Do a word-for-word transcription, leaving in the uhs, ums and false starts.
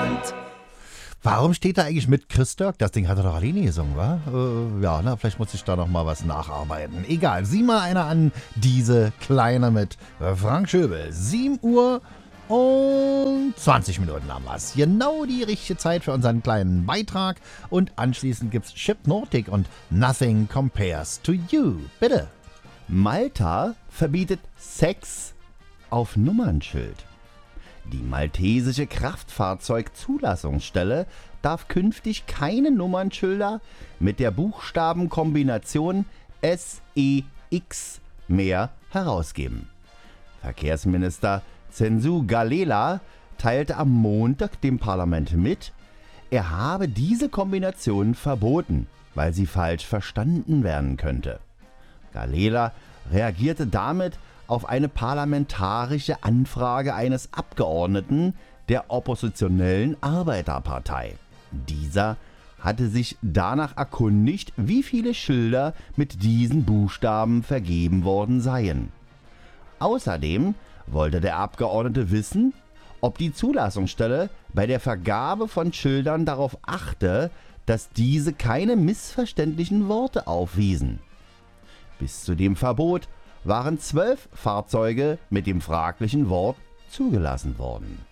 Warum steht da eigentlich mit Chris Dirk? Das Ding hat er doch alleine gesungen, wa? Äh, ja, na, vielleicht muss ich da noch mal was nacharbeiten. Egal, sieh mal einer an, diese Kleine mit Frank Schöbel. sieben Uhr und zwanzig Minuten haben wir's. Genau die richtige Zeit für unseren kleinen Beitrag. Und anschließend gibt's Hypnotic und Nothing Compares to You. Bitte. Malta verbietet Sex auf Nummernschild. Die maltesische Kraftfahrzeugzulassungsstelle darf künftig keine Nummernschilder mit der Buchstabenkombination S E X mehr herausgeben. Verkehrsminister Censu Galela teilte am Montag dem Parlament mit, er habe diese Kombination verboten, weil sie falsch verstanden werden könnte. Galela reagierte damit auf eine parlamentarische Anfrage eines Abgeordneten der oppositionellen Arbeiterpartei. Dieser hatte sich danach erkundigt, wie viele Schilder mit diesen Buchstaben vergeben worden seien. Außerdem wollte der Abgeordnete wissen, ob die Zulassungsstelle bei der Vergabe von Schildern darauf achte, dass diese keine missverständlichen Worte aufwiesen. Bis zu dem Verbot waren zwölf Fahrzeuge mit dem fraglichen Wort zugelassen worden.